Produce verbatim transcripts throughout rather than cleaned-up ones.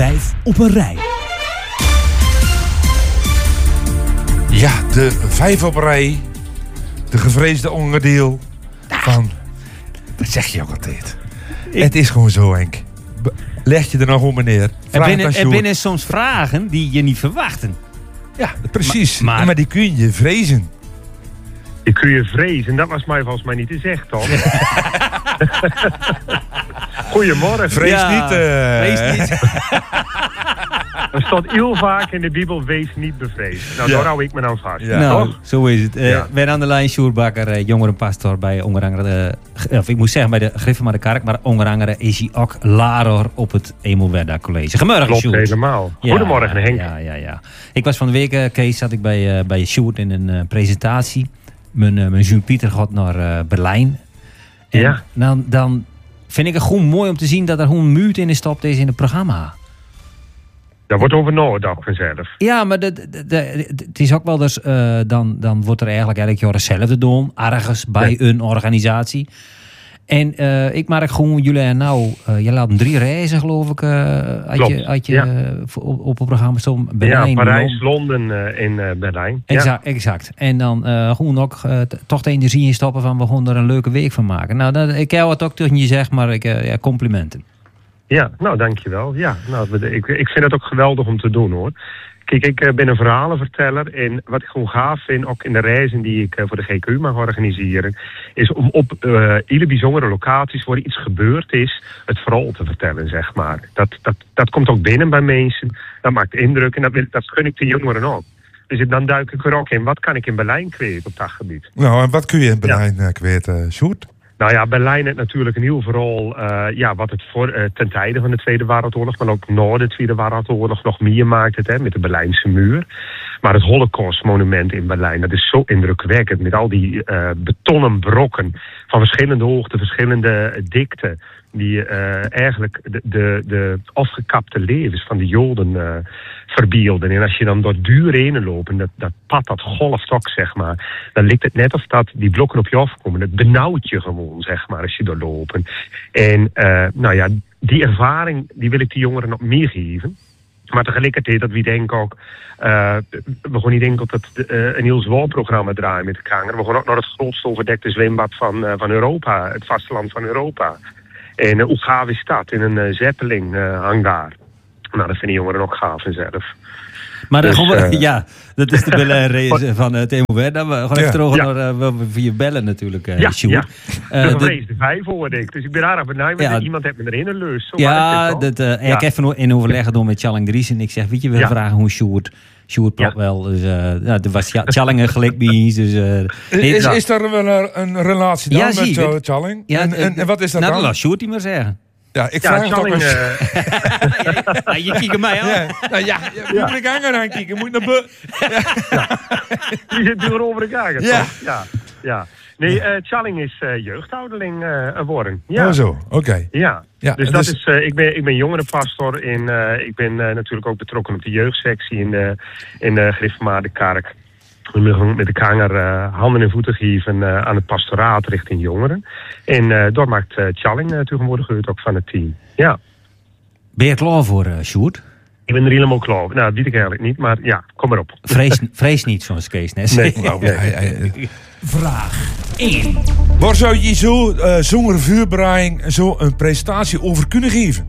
vijf op een rij. Ja, de vijf op een rij. De gevreesde onderdeel van... Dat zeg je ook altijd. Ik... Het is gewoon zo, Henk. Leg je er nog om, meneer. Er binnen, er binnen soms vragen die je niet verwachten. Ja, precies. Maar, maar... maar die kun je vrezen. Die kun je vrezen. Dat was mij volgens mij niet gezegd, toch? Goedemorgen. Vrees ja, niet. Uh... Vrees niet. Er staat heel vaak in de Bijbel, wees niet bevreesd. Nou, ja. daar hou ik me nou vast. Ja. Nou, toch? zo is het. Uh, ja. Wij aan de lijn, Sjoerd Bakker, uh, jongerenpastor bij Ongerangere. Uh, of ik moet zeggen bij de Griffemade Kerk, maar Ongerangere is hij ook leraar op het Emelwerda College. Goedemorgen, Klopt, Sjoerd. helemaal. Ja, Goedemorgen, Henk. Ja, ja, ja. Ik was van de week, uh, Kees, zat ik bij, uh, bij Sjoerd in een uh, presentatie. Mijn, uh, mijn Jules Pieter gaat naar uh, Berlijn. En ja. dan, dan vind ik het gewoon mooi om te zien dat er gewoon muut in gestopt is in het programma. Daar wordt over nagedacht vanzelf. Ja, maar de, de, de, het is ook wel dus, uh, dan, dan wordt er eigenlijk elk jaar hetzelfde doen, ergens bij ja. een organisatie. En uh, ik maak gewoon jullie en nou, uh, je laat drie reizen geloof ik, uh, uit je, uit je, ja. uh, op, op het programma stond. Berlijn, ja, Parijs, Londen uh, en uh, Berlijn. Exact, ja. exact. En dan uh, gewoon ook uh, t- toch de energie in stoppen van we gaan er een leuke week van maken. Nou, dat, ik hou het ook tegen je zeg, maar ik, uh, ja, complimenten. Ja, nou dankjewel. Ja, nou, ik, ik vind het ook geweldig om te doen hoor. Kijk, ik ben een verhalenverteller en wat ik gewoon gaaf vind, ook in de reizen die ik voor de G K U mag organiseren, is om op uh, hele bijzondere locaties waar iets gebeurd is, het verhaal te vertellen, zeg maar. Dat, dat, dat komt ook binnen bij mensen, dat maakt indruk en dat, dat gun ik de jongeren ook. Dus dan duik ik er ook in, wat kan ik in Berlijn kwijt op dat gebied? Nou, en wat kun je in Berlijn ja. kwijt, uh, Sjoerd? Nou ja, Berlijn heeft natuurlijk een heel verhaal, uh, ja, wat het voor, uh, ten tijde van de Tweede Wereldoorlog, maar ook na de Tweede Wereldoorlog nog meer maakt het, hè, met de Berlijnse muur. Maar het Holocaustmonument in Berlijn, dat is zo indrukwekkend met al die uh, betonnen brokken van verschillende hoogte, verschillende dikte, die uh, eigenlijk de, de, de afgekapte levens van de Joden uh, verbeelden. En als je dan door duur heen loopt, en dat, dat pad, dat golft ook, zeg maar, dan lijkt het net of dat die blokken op je afkomen. Het benauwt je gewoon, zeg maar, als je door loopt. En uh, nou ja, die ervaring, die wil ik die jongeren nog meer geven. Maar tegelijkertijd dat we denken ook, uh, we gaan niet denken dat het uh, een heel zwaar programma draaien met de Kanger. We gaan ook naar het grootste overdekte zwembad van, uh, van Europa, het vasteland van Europa. En uh, hoe gaaf is dat? In een uh, Zeppelin uh, hangar. Nou, dat vinden jongeren ook gaaf vanzelf. Maar dus, we, uh, ja, dat is de bellen van uh, Temo Werda. We gaan even terug ja. naar uh, via bellen natuurlijk, uh, ja, Sjoerd. Ja. Uh, de gevreesde vijf hoorde ik. Dus ik ben aardig benieuwd. Ja. Iemand heeft me erin een leus. Zo ja, dat, uh, ja, ik heb even in overleg doen met Tjalling Dries. En ik zeg, weet je, we ja. vragen hoe Sjoerd... Sjoerd plat ja. wel. Dus, uh, nou, er was Tjalling gelijk bij ons. Dus, uh, is, is er wel een, een relatie dan ja, met uh, Tjalling? Ja, en, en, en wat is dat nou, dan? Nou, laat Sjoerd die maar zeggen. Ja, ik vraag ja, toch eens... Uh... ja, je kijkt mij aan. Ja, nou, ja, je moet ik aan gaan kijken. Moet naar be... Ja. Die zit nu over de kager. Ja. ja. Ja. Nee, uh, Tjalling is uh, jeugdouderling uh, geworden. Ja. Oh zo, oké. Okay. Ja. ja, dus dat dus... is, uh, ik ben, ik ben jongerenpastor en uh, ik ben uh, natuurlijk ook betrokken op de jeugdsectie in de, in de Griffemade Kerk. We gaan met de Kanger uh, handen en voeten geven uh, aan het pastoraat richting jongeren. En uh, daar maakt uh, Tjalling uh, tegenwoordig ook van het team. Ja. Ben je klaar voor, uh, Sjoerd? Ik ben er helemaal klaar. Nou, dat weet ik eigenlijk niet, maar ja, kom maar op. Vrees, vrees niet, zoals Kees net nee. Nou, ja, ja, ja. Vraag één. Waar zou je zo uh, zonder vuurbraaiing zo een presentatie over kunnen geven?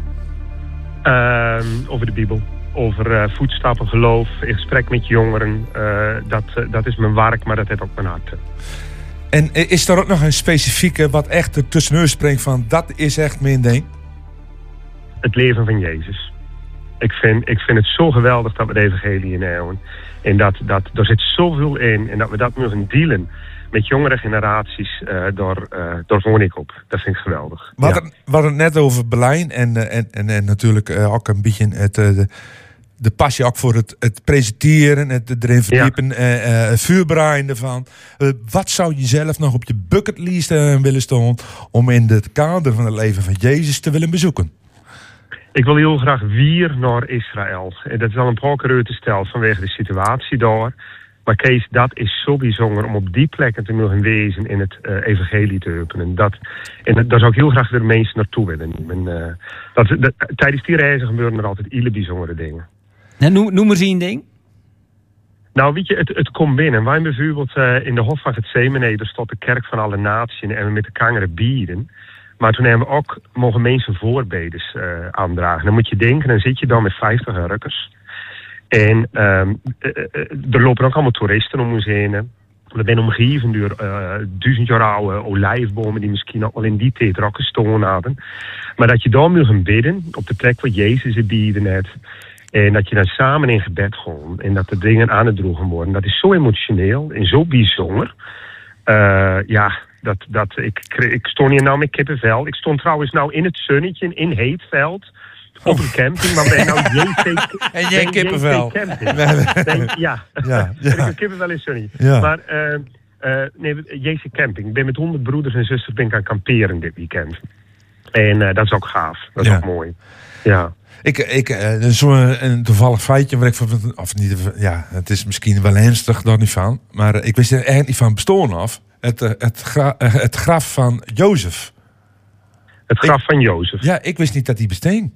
Uh, over de Bijbel. Over uh, voetstappen, geloof, in gesprek met jongeren. Uh, dat, uh, dat is mijn werk, maar dat heeft ook mijn hart. En is er ook nog een specifieke wat echt er tussenuit springt van dat is echt mijn ding? Het leven van Jezus. Ik vind, ik vind het zo geweldig dat we de evangelie inhouden. En dat, dat er zit zoveel in en dat we dat moeten delen met jongere generaties, uh, door, uh, door woon ik op. Dat vind ik geweldig. We hadden, ja. we hadden het net over Berlijn en, en, en, en natuurlijk uh, ook een beetje het, uh, de, de passie ook voor het, het presenteren, het erin verdiepen, ja. uh, uh, het vuurbraaien ervan. Uh, wat zou je zelf nog op je bucketlist uh, willen staan om in het kader van het leven van Jezus te willen bezoeken? Ik wil heel graag weer naar Israël. En dat is al een paar keer uit te stellen vanwege de situatie daar. Maar Kees, dat is zo bijzonder om op die plekken te mogen wezen in het uh, evangelie te openen. Dat, en dat, daar zou ik heel graag de mensen naartoe willen nemen. Uh, dat, dat, tijdens die reizen gebeuren er altijd hele bijzondere dingen. Nou, noem, noem eens een ding. Nou, weet je, het, het komt binnen. Wij bijvoorbeeld uh, in de Hof van Gethsemane, er stond de kerk van alle naties en we met de kangeren bieden. Maar toen hebben we ook mogen mensen voorbedes uh, aandragen. Dan moet je denken, dan zit je dan met vijftig rukkers. En um, uh, uh, er lopen ook allemaal toeristen om ons heen. We zijn omgeven door uh, duizend jaar oude olijfbomen die misschien ook al in die tijd ook gestolen hadden. Maar dat je dan moet gaan bidden op de plek waar Jezus het bieden heeft. En dat je dan samen in gebed gaat. En dat de dingen aangedroegen worden. Dat is zo emotioneel en zo bijzonder. Uh, ja, dat, dat, ik, ik stond hier nou met kippenvel. Ik stond trouwens nou in het zonnetje in Heetveld. Op een camping, maar ben nou J C En jij kippenvel. Nee, ja, ja, ja. Ik heb kippenvel in Sunny. Ja. Maar uh, uh, nee, J C Camping. Ik ben met honderd broeders en zusters ben ik aan kamperen dit weekend. En uh, dat is ook gaaf. Dat is ja. ook mooi. Ja. Ik, ik, uh, zo'n een toevallig feitje waar ik van, of niet, ja, het is misschien wel ernstig, daar niet van. Maar uh, ik wist er eigenlijk niet van bestaan af. Het, uh, het, gra, uh, het graf van Jozef. Het graf ik, van Jozef. Ja, ik wist niet dat die besteen.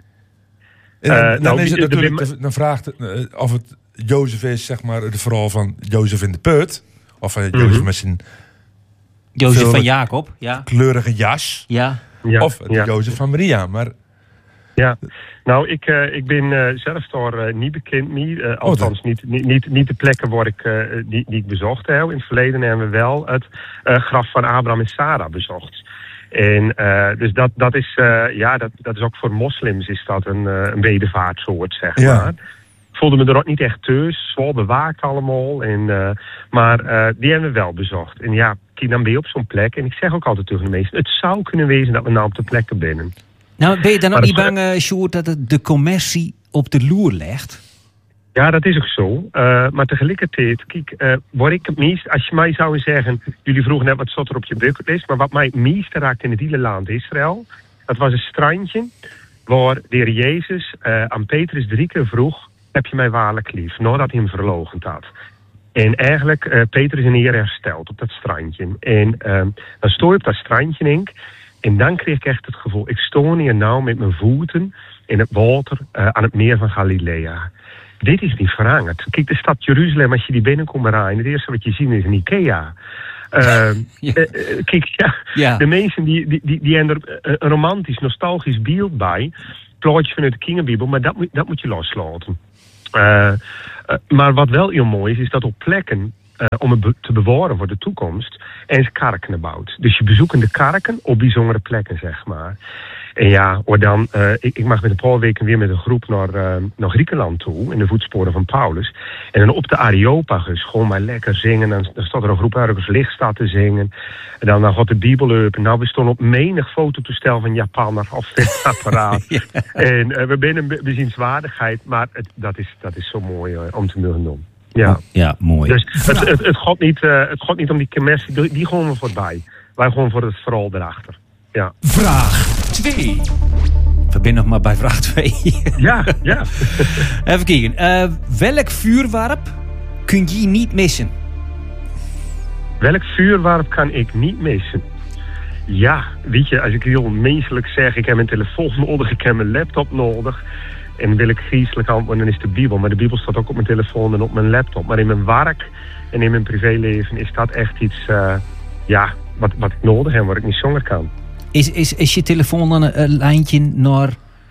En Uh, dan, dan nou, is het de, de, natuurlijk, de, dan vraagt het, uh, of het Jozef is, zeg maar, de verhaal van Jozef in de put. Of uh, Jozef mm-hmm. met zijn Jozef van Jacob, ja. kleurige jas. Ja. Ja, of de ja. Jozef van Maria. Maar ja, nou, ik, uh, ik ben uh, zelf daar uh, niet bekend mee. Uh, althans, oh, niet, niet, niet, niet de plekken waar ik, uh, die, die ik bezocht heb. In het verleden hebben we wel het uh, graf van Abraham en Sarah bezocht. En uh, dus dat, dat is, uh, ja, dat, dat is ook voor moslims is dat een, uh, een bedevaartsoort, zeg ja. maar. Ik voelde me er ook niet echt thuis, zwaar bewaakt allemaal. En, uh, maar uh, die hebben we wel bezocht. En ja, ik dan ben je op zo'n plek. En ik zeg ook altijd tegen de mensen, het zou kunnen wezen dat we nou op de plekken binnen. Nou, ben je dan ook maar niet dat, bang, uh, Sjoerd, dat het de commercie op de loer legt? Ja, dat is ook zo. Uh, maar tegelijkertijd, kijk, uh, waar ik het meest, als je mij zou zeggen, jullie vroegen net wat zat er op je bucketlist, maar wat mij het meest raakt in het hele land Israël, dat was een strandje waar de Heer Jezus uh, aan Petrus drie keer vroeg, heb je mij waarlijk lief, nadat hij hem verloochend had. En eigenlijk, uh, Petrus een eer hersteld op dat strandje. En uh, dan stond je op dat strandje, Henk, en dan kreeg ik echt het gevoel, ik stond hier nou met mijn voeten in het water uh, aan het meer van Galilea. Dit is niet veranderd. Kijk, de stad Jeruzalem, als je die binnenkomt rijden, het eerste wat je ziet is een Ikea. Uh, ja. uh, kijk, ja, ja. De mensen die, die, die, die hebben er een romantisch, nostalgisch beeld bij. Plaatje vanuit de Kingerbibel, maar dat moet, dat moet je loslaten. Uh, uh, maar wat wel heel mooi is, is dat op plekken, uh, om het be- te bewaren voor de toekomst, en is karken gebouwd. Dus je bezoekt de karken op bijzondere plekken, zeg maar. En ja, or dan, uh, ik, ik mag met een paar weken weer met een groep naar, uh, naar Griekenland toe, in de voetsporen van Paulus. En dan op de Areopagus, gewoon maar lekker zingen. Dan, dan staat er een groep ergens lichtstaat te zingen. En dan, dan gaat de Bibel open. Nou, we stonden op menig fototoestel van Japaner of apparaat. ja. En uh, we zijn een bezienswaardigheid, maar het, dat, is, dat is zo mooi uh, om te mogen doen. Ja. Ja, mooi. Dus het, het, het, gaat niet, uh, het gaat niet om die commercie, die, die gaan we voorbij. Wij gaan voor het verhaal erachter. Ja. Vraag twee. We zijn nog maar bij vraag twee. Ja, ja. Even kijken. Uh, welk vuurwerp kun je niet missen? Welk vuurwerp kan ik niet missen? Ja, weet je, als ik heel menselijk zeg, ik heb mijn telefoon nodig, ik heb mijn laptop nodig. En wil ik geestelijk antwoorden, dan is de Bijbel. Maar de Bijbel staat ook op mijn telefoon en op mijn laptop. Maar in mijn werk en in mijn privéleven is dat echt iets, uh, ja, wat, wat ik nodig heb, waar ik niet zonder kan. Is, is, is je telefoon dan een, een lijntje naar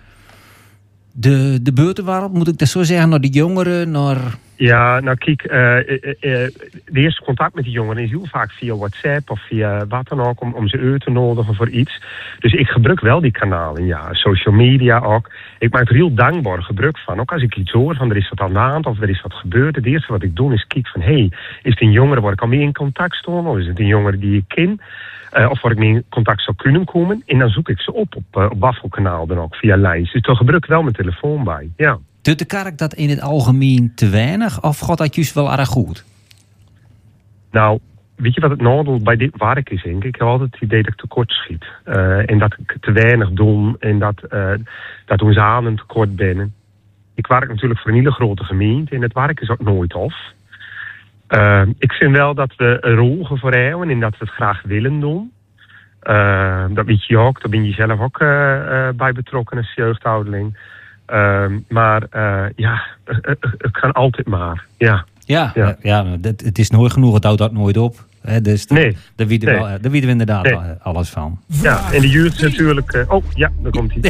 de, de buitenwereld? Moet ik dat zo zeggen? Naar de jongeren? Naar... Ja, nou kijk, uh, uh, uh, de eerste contact met die jongeren is heel vaak via WhatsApp of via wat dan ook, om, om ze uit te nodigen voor iets. Dus ik gebruik wel die kanalen, ja. Social media ook. Ik maak er heel dankbaar gebruik van. Ook als ik iets hoor van er is wat aan de hand of er is wat gebeurd. Het eerste wat ik doe is kijken van, hé, hey, is het een jongere waar ik al mee in contact stond? Of is het een jongere die ik ken? Uh, of waar ik mee in contact zou kunnen komen. En dan zoek ik ze op op, uh, op Waffelkanaal dan ook, via lijst. Dus daar gebruik ik wel mijn telefoon bij, ja. Doet de kerk dat in het algemeen te weinig? Of gaat dat juist wel erg goed? Nou, weet je wat het nadeel bij dit werk is, denk ik? Ik heb altijd het idee dat ik tekort schiet. Uh, en dat ik te weinig doe. En dat, uh, dat ons aan een tekort ben. Ik werk natuurlijk voor een hele grote gemeente. En het werk is ook nooit af. Uh, ik vind wel dat we een rol voor hebben en dat we het graag willen doen. Uh, dat weet je ook, daar ben je zelf ook uh, uh, bij betrokken als jeugdouderling. Uh, maar uh, ja, het kan altijd maar. Ja, ja, ja. ja het, het is nooit genoeg, het houdt dat nooit op. He, dus de, nee. Daar weten nee. we, we inderdaad nee. alles van. Ja, en de jeugd natuurlijk... Uh, oh, ja, daar komt hij.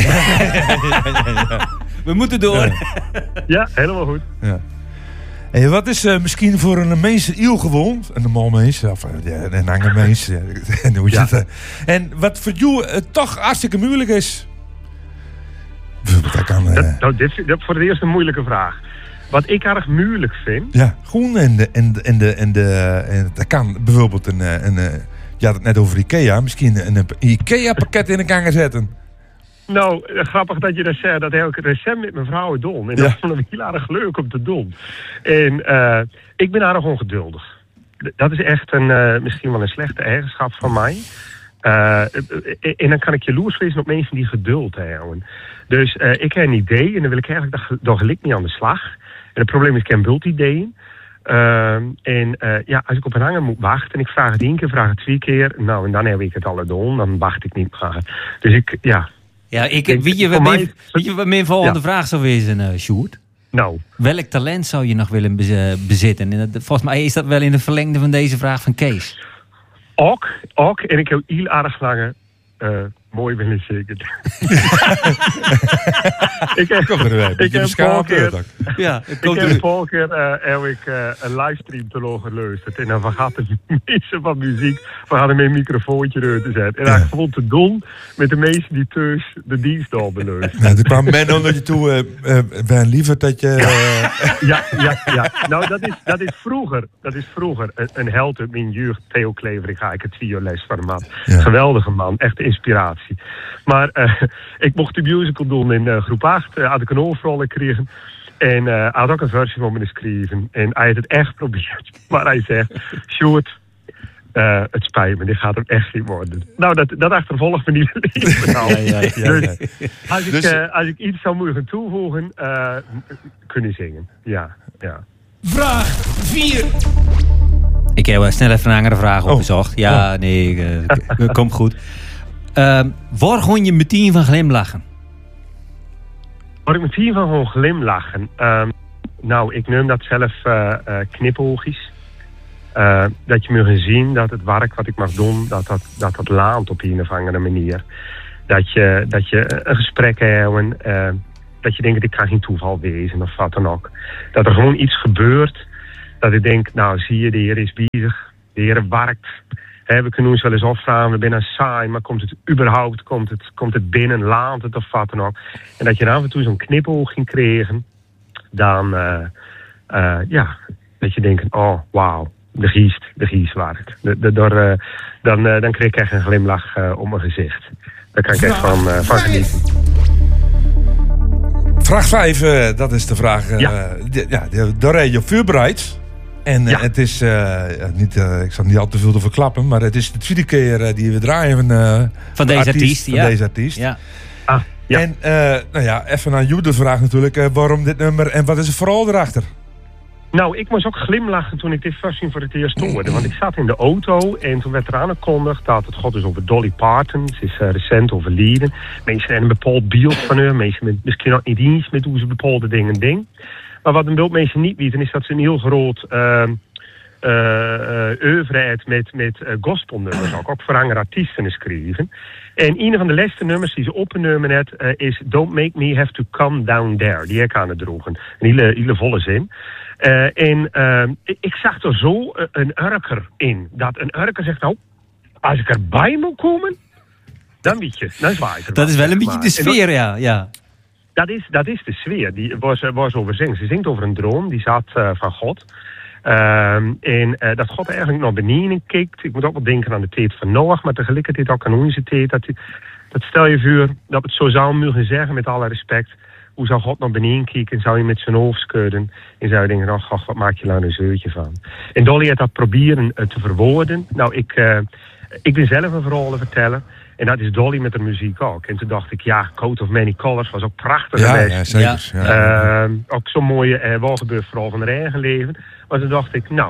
We moeten door. Ja, ja helemaal goed. Ja. Hey, wat is uh, misschien voor een mens heel gewoon, een normaal mens, of ja, een ander mens, ja, en hoe ja. het, en wat voor jou uh, toch hartstikke moeilijk is? Dat kan, uh, dat, nou, dit is voor het eerst een moeilijke vraag. Wat ik erg moeilijk vind... Ja, gewoon en de, en de, en de, en de en dat kan bijvoorbeeld een, een, een je had het net over IKEA, misschien een, een IKEA-pakket in elkaar zetten. Nou, grappig dat je dat zegt. Dat heb ik recent met mijn vrouw doen. En ja. dat vond ik heel erg leuk om te doen. En uh, ik ben erg ongeduldig. Dat is echt een, uh, misschien wel een slechte eigenschap van mij. Uh, en dan kan ik jaloers wezen op mensen die geduld hebben. Dus uh, ik heb een idee en dan wil ik eigenlijk daar gelijk niet aan de slag. En het probleem is, ik heb bultideeën. Uh, en uh, ja, als ik op een hanger moet wachten en ik vraag het één keer, vraag het twee keer. Nou, en dan heb ik het al doen, dan wacht ik niet meer. Dus ik, ja... Ja, ik, weet je wat mijn, weet je wat mijn volgende ja. vraag zou wezen, uh, Sjoerd? Nou. Welk talent zou je nog willen bezitten? En dat, volgens mij is dat wel in de verlengde van deze vraag van Kees. Ook, ook. En ik heb heel aardig lange... Uh, mooi ben ik zeker. ik heb, kom er ik heb een paar keer, ja, ik heb een paar keer uh, heb ik uh, een livestream te lopen geluisterd. En dan gaat de mensen van muziek, we hadden met een microfoontje eruit te zetten. En dan ja. gewoon te doen met de mensen die thuis de dienst al beluisteren. Nou, toen kwam Menno naar je toe, uh, uh, ben liever dat je... Uh... ja, ja, ja. Nou, dat is, dat is vroeger, dat is vroeger een, een held uit mijn jeugd, Theo Klever. Ik ga ik het videoles van hem had. Ja. Geweldige man, echt inspiratie. Maar uh, ik mocht de musical doen in uh, groep acht. Uh, had ik een overrol gekregen. En uh, had ook een versie van me geschreven. En hij had het echt geprobeerd. Maar hij zegt, Sjoerd, uh, het spijt me, dit gaat hem echt niet worden. Nou, dat, dat achtervolgt me niet leven. Nou. Ja, ja, ja, ja. Dus, als, ik, dus... Uh, als ik iets zou moeten toevoegen, uh, kunnen zingen. Ja, ja. Vraag vier. Ik heb snel even een andere vraag opgezocht. Oh. Ja, oh. nee, uh, komt goed. Uh, waar gewoon je meteen van glimlachen? Waar ik meteen van gewoon glimlachen? Uh, nou, ik noem dat zelf uh, uh, knipoogjes. Uh, dat je me gaat zien dat het werk wat ik mag doen, dat dat, dat, dat laat op een of andere manier. Dat je, dat je een gesprek hebt, uh, dat je denkt, dit kan geen toeval wezen of wat dan ook. Dat er gewoon iets gebeurt, dat ik denk, nou zie je, de Heer is bezig, de Heer werkt. He, we kunnen ons wel eens afvragen, we zijn saai, maar komt het überhaupt, komt het, komt het binnen, laat het of wat dan ook. En dat je af en toe zo'n knipoog ging krijgen, dan, uh, uh, ja, dat je denkt, oh, wauw, de giest, de giest werkt. De, de, door, uh, dan, uh, dan kreeg ik echt een glimlach uh, op mijn gezicht. Daar kan ik echt van, uh, van genieten. Vraag vijf, uh, dat is de vraag. Uh, ja. De, ja, daar heb je voorbereid. En ja. uh, het is, uh, niet, uh, ik zal niet al te veel te verklappen, maar het is de tweede keer uh, die we draaien uh, van deze artiest. artiest van ja. deze artiest. Ja. Ah, ja. En uh, nou ja, even aan jou de vraag natuurlijk, uh, waarom dit nummer en wat is het vooral erachter? Nou, ik moest ook glimlachen toen ik dit versie voor het eerst hoorde. Want ik zat in de auto en toen werd er aangekondigd dat het God is over Dolly Parton. Ze is uh, recent overleden. Mensen hebben een bepaald beeld van haar. Mensen met, misschien ook niet eens met hoe ze bepaalde dingen doen. Maar wat een beeld mensen niet weten is dat ze een heel groot uh, uh, oeuvre heeft met, met uh, gospelnummers. Ook, ook voor andere artiesten geschreven. En een van de laatste nummers die ze opgenomen heeft uh, is Don't Make Me Have To Come Down There. Die heb ik aan het droegen. Een hele, hele volle zin. Uh, en uh, ik, ik zag er zo uh, een urker in. Dat een urker zegt, nou, als ik erbij moet komen, dan weet je, dan zwaai ik er. Dat is wel een beetje de sfeer, dat, ja. ja. Dat is, dat is de sfeer die waar ze, waar ze over zingt. Ze zingt over een droom, die zat uh, van God. Uh, en uh, dat God eigenlijk naar beneden kijkt. Ik moet ook wel denken aan de tijd van Noach, maar tegelijkertijd ook aan onze tijd. Dat, dat stel je voor dat het zo zou mogen zeggen, met alle respect. Hoe zou God naar beneden kijken? Zou je met zijn hoofd schudden? En zou je denken, oh God, wat maak je daar een zeurtje van? En Dolly heeft dat proberen uh, te verwoorden. Nou, ik, uh, ik ben zelf een verhaal te vertellen. En dat is Dolly met de muziek ook. En toen dacht ik, ja, Coat of Many Colors was ook prachtig. Ja, ja, zeker. Ja. Uh, ook zo'n mooie uh, walgebeurd verhaal van haar eigen leven. Maar toen dacht ik, nou,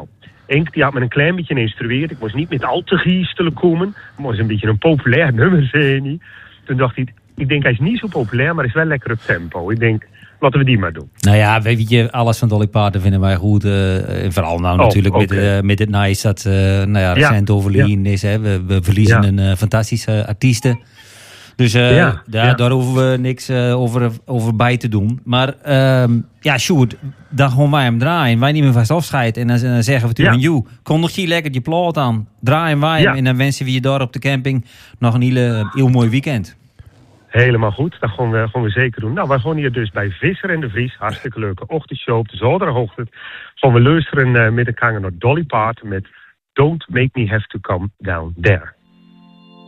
Enk, die had me een klein beetje geïnstrueerd. Ik moest niet met al te geestelijk komen. Het moest een beetje een populair nummer zijn. Toen dacht hij, ik denk hij is niet zo populair, maar is wel lekker op tempo. Ik denk, laten we die maar doen. Nou ja, weet je, alles van Dolly Parton vinden wij goed. Uh, vooral nou oh, natuurlijk okay. met, uh, met het nice dat uh, nou ja, recent ja. overleden ja. is. Hè. We, we verliezen ja. een uh, fantastische artieste. Dus uh, ja. Daar, ja. daar hoeven we niks uh, over, over bij te doen. Maar uh, ja, Sjoerd, dan gaan wij hem draaien. Wij nemen vast afscheid en dan, dan zeggen we tegen jou, kondig je lekker je plaat aan. Draaien wij ja. hem en dan wensen we je daar op de camping nog een hele, heel mooi weekend. Helemaal goed, dat gaan we, gaan we zeker doen. Nou, we gaan hier dus bij Visser en de Vries. Hartstikke leuke ochtendshow op de zondagochtend. Gaan we luisteren uh, met de kanger naar Dolly Parton met Don't Make Me Have To Come Down There.